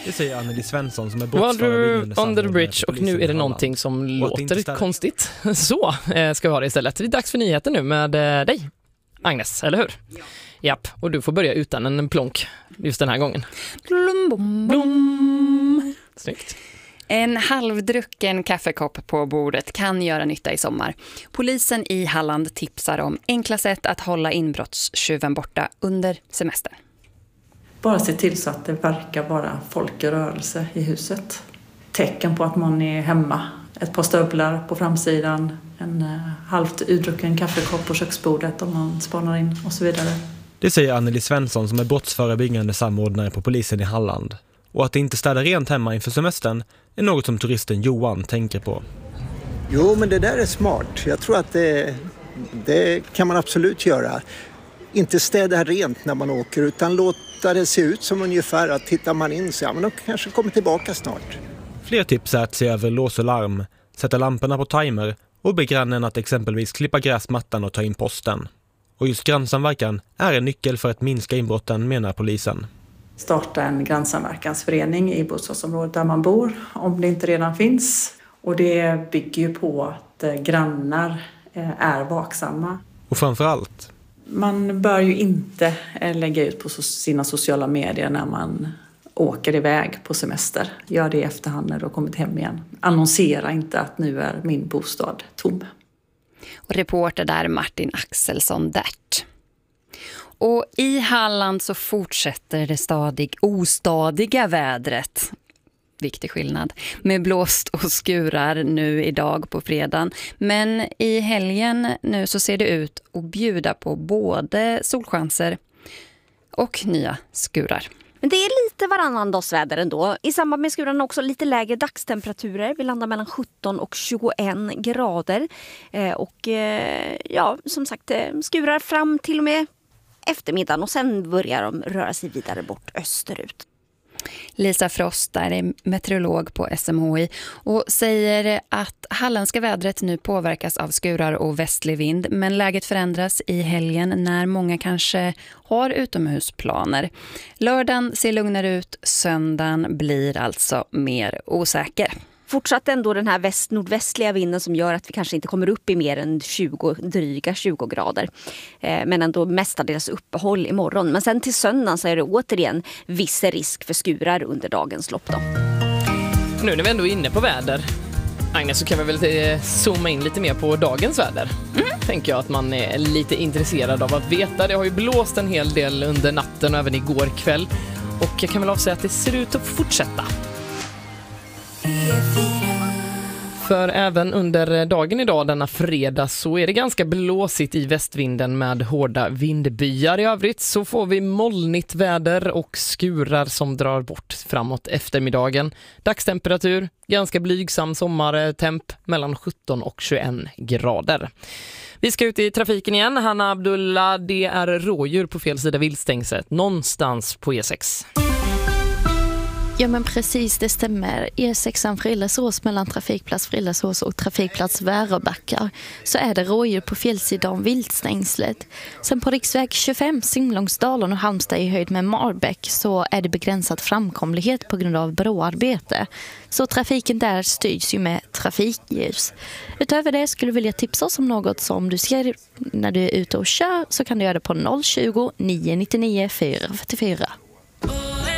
Det säger Anneli Svensson som är Water under the bridge och nu är det någonting som låter konstigt. Så ska vi ha det istället. Det är dags för nyheter nu med dig, Agnes, eller hur? Ja. Japp, och du får börja utan en plonk just den här gången. Blum, blum, blum. Snyggt. En halvdrucken kaffekopp på bordet kan göra nytta i sommar. Polisen i Halland tipsar om enkla sätt att hålla inbrottstjuven borta under semestern. Bara se till så att det verkar vara folk i rörelse i huset. Tecken på att man är hemma. Ett par stövlar på framsidan, en halvt udrucken kaffekopp på köksbordet om man spanar in och så vidare. Det säger Anneli Svensson som är brottsförebyggande samordnare på polisen i Halland. Och att inte städa rent hemma inför semestern är något som turisten Johan tänker på. Jo, men det där är smart. Jag tror att det kan man absolut göra. Inte städa rent när man åker utan låta det se ut som ungefär att tittar man in så men de kanske kommer tillbaka snart. Fler tips är att se över lås och larm, sätta lamporna på timer och be grannen att exempelvis klippa gräsmattan och ta in posten. Och just grannsamverkan är en nyckel för att minska inbrotten, menar polisen. Starta en grannsamverkansförening i bostadsområdet där man bor, om det inte redan finns. Och det bygger ju på att grannar är vaksamma. Och framförallt, man bör ju inte lägga ut på sina sociala medier när man åker iväg på semester. Gör det i efterhand när du har kommit hem igen. Annonsera inte att nu är min bostad tom. Och reporter där Martin Axelsson Dert. Och i Halland så fortsätter det ostadiga vädret. Viktig skillnad. Med blåst och skurar nu idag på fredagen. Men i helgen nu så ser det ut att bjuda på både solchanser och nya skurar. Men det är lite varannandagsväder ändå. I samband med skurarna också lite lägre dagstemperaturer. Vi landar mellan 17 och 21 grader. Ja, som sagt, skurar fram till och med eftermiddagen och sen börjar de röra sig vidare bort österut. Lisa Frost är meteorolog på SMHI och säger att halländska vädret nu påverkas av skurar och västlig vind, men läget förändras i helgen när många kanske har utomhusplaner. Lördagen ser lugnare ut, söndagen blir alltså mer osäker. Fortsatt ändå den här nordvästliga vinden som gör att vi kanske inte kommer upp i mer än dryga 20 grader. Men ändå mestadels uppehåll imorgon. Men sen till söndagen så är det återigen viss risk för skurar under dagens lopp då. Nu när vi ändå är inne på väder, Agnes, så kan vi väl zooma in lite mer på dagens väder. Tänker jag att man är lite intresserad av att veta. Det har ju blåst en hel del under natten och även igår kväll. Och jag kan väl avsäga att det ser ut att fortsätta. För även under dagen idag, denna fredag, så är det ganska blåsigt i västvinden med hårda vindbyar. I övrigt så får vi molnigt väder och skurar som drar bort framåt eftermiddagen. Dagstemperatur, ganska blygsam sommartemp mellan 17 och 21 grader. Vi ska ut i trafiken igen. Hanna Abdullah, det är rådjur på fel sida viltstängslet någonstans på E6. Ja men precis, det stämmer. E6 Frillesås mellan trafikplats Frillesås och trafikplats Väröbackar så är det rådjur på fjällsidan viltstängslet. Sen på riksväg 25 Simlångsdalen och Halmstad i höjd med Marbäck så är det begränsad framkomlighet på grund av broarbete. Så trafiken där styrs ju med trafikljus. Utöver det skulle jag vilja tipsa oss om något som du ser när du är ute och kör, så kan du göra det på 020 999 444.